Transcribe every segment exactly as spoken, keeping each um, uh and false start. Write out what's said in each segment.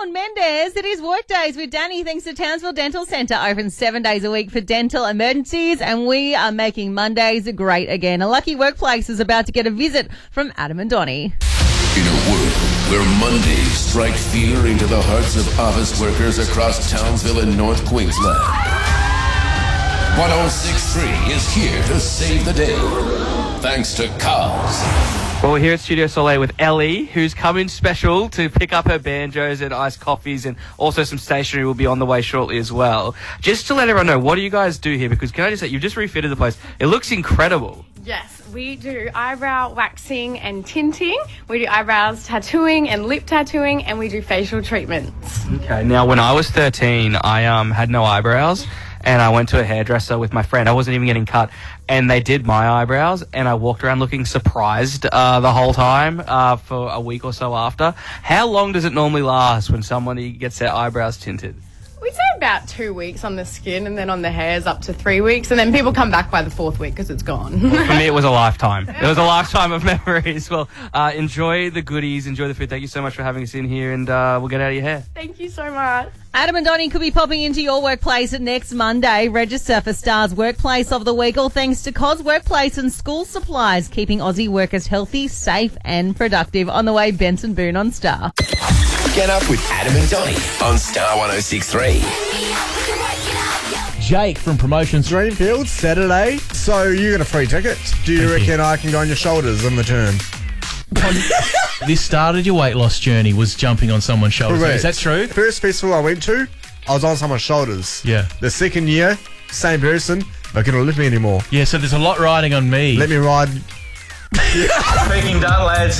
Sean Mendes. It is Workdays with Danny, thanks to Townsville Dental Centre. Open seven days a week for dental emergencies, and we are making Mondays great again. A lucky workplace is about to get a visit from Adam and Donnie. In a world where Mondays strike fear into the hearts of office workers across Townsville and North Queensland, one oh six point three is here to save the day, thanks to Cars. Well, we're here at Studio Soleil with Ellie, who's come in special to pick up her banjos and iced coffees, and also some stationery will be on the way shortly as well. Just to let everyone know, what do you guys do here? Because can I just say, you've just refitted the place. It looks incredible. Yes, we do eyebrow waxing and tinting. We do eyebrows tattooing and lip tattooing, and we do facial treatments. Okay, now when I was thirteen, I um had no eyebrows. And I went to a hairdresser with my friend. I wasn't even getting cut. And they did my eyebrows. And I walked around looking surprised uh, the whole time uh, for a week or so after. How long does it normally last when somebody gets their eyebrows tinted? We'd say about two weeks on the skin, and then on the hairs up to three weeks. And then people come back by the fourth week because it's gone. Well, for me, it was a lifetime. It was a lifetime of memories. Well, uh, enjoy the goodies. Enjoy the food. Thank you so much for having us in here. And uh, we'll get out of your hair. Thank you so much. Adam and Donnie could be popping into your workplace next Monday. Register for Star's Workplace of the Week, all thanks to Cos Workplace and School Supplies, keeping Aussie workers healthy, safe and productive. On the way, Benson Boone on Star. Get up with Adam and Donnie on Star one oh six point three. Jake from Promotions Dreamfield, Saturday. So you got a free ticket. Do you Thank reckon you. I can go on your shoulders in return? This started your weight loss journey was jumping on someone's shoulders. Correct. Is that true? First festival I went to, I was on someone's shoulders. Yeah. The second year, same person, not going to lift me anymore. Yeah, so there's a lot riding on me. Let me ride. Peking done, lads.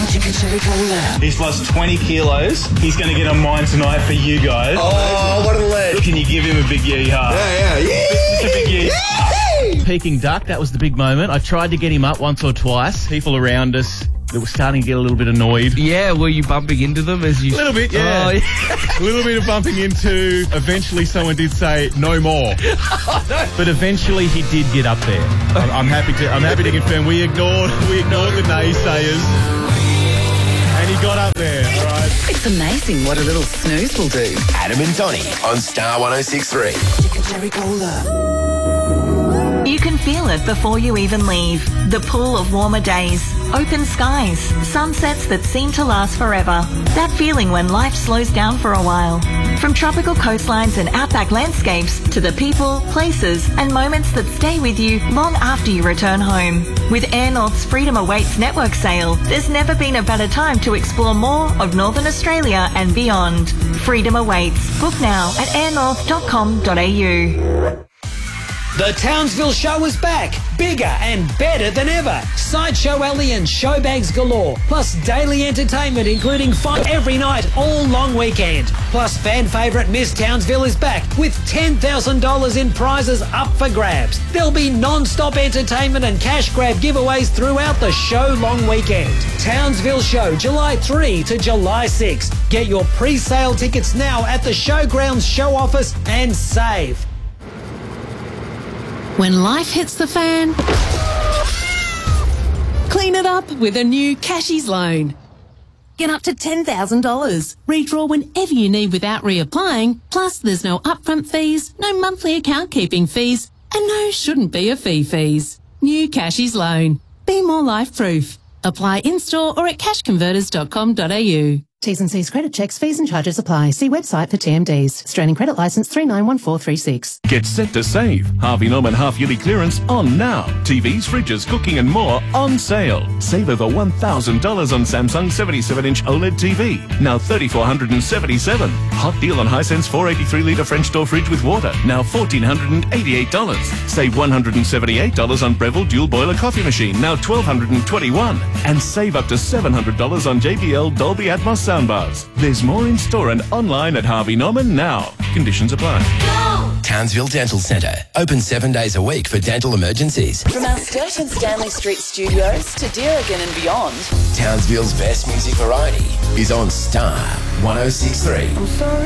He's lost twenty kilos. He's going to get on mine tonight for you guys. Oh, what a leg. Can you give him a big yee-haw? Yeah, yeah, yeah. Just a big yee. Peking duck, that was the big moment. I tried to get him up once or twice. People around us that were starting to get a little bit annoyed. Yeah, were you bumping into them as you... A little bit, yeah. Oh, yeah. A little bit of bumping into. Eventually someone did say, no more. Oh, no. But eventually he did get up there. I'm, I'm happy to I'm happy to confirm we ignored we ignored the naysayers. And he got up there, all right. It's amazing what a little snooze will do. Adam and Donnie on Star one oh six point three. Chicken cherry cola. You can feel it before you even leave. The pull of warmer days, open skies, sunsets that seem to last forever. That feeling when life slows down for a while. From tropical coastlines and outback landscapes to the people, places and moments that stay with you long after you return home. With Air North's Freedom Awaits network sale, there's never been a better time to explore more of Northern Australia and beyond. Freedom Awaits. Book now at air north dot com dot a u. The Townsville Show is back, bigger and better than ever. Sideshow Alley and showbags galore, plus daily entertainment including fun every night all long weekend. Plus fan favourite Miss Townsville is back with ten thousand dollars in prizes up for grabs. There'll be non-stop entertainment and cash grab giveaways throughout the show long weekend. Townsville Show, July third to July sixth. Get your pre-sale tickets now at the Showgrounds show office and save. When life hits the fan, clean it up with a new Cashies loan. Get up to ten thousand dollars. Redraw whenever you need without reapplying. Plus, there's no upfront fees, no monthly account keeping fees, and no shouldn't be a fee fees. New Cashies loan. Be more life proof. Apply in-store or at cash converters dot com dot a u. T's and C's credit checks, fees and charges apply. See website for T M Ds. Australian Credit Licence three nine one four three six. Get set to save. Harvey Norman half-yearly clearance on now. T Vs, fridges, cooking and more on sale. Save over one thousand dollars on Samsung seventy-seven inch OLED T V. Now three thousand four hundred seventy-seven dollars. Hot deal on Hisense four eighty-three litre French door fridge with water. Now one thousand four hundred eighty-eight dollars. Save one hundred seventy-eight dollars on Breville dual boiler coffee machine. Now one thousand two hundred twenty-one dollars. And save up to seven hundred dollars on J B L Dolby Atmos soundbars. There's more in store and online at Harvey Norman now. Conditions apply. Townsville Dental Centre. Open seven days a week for dental emergencies. From our Sturt and Stanley Street studios to Deerigan and beyond. Townsville's best music variety is on Star one oh six point three. I'm sorry.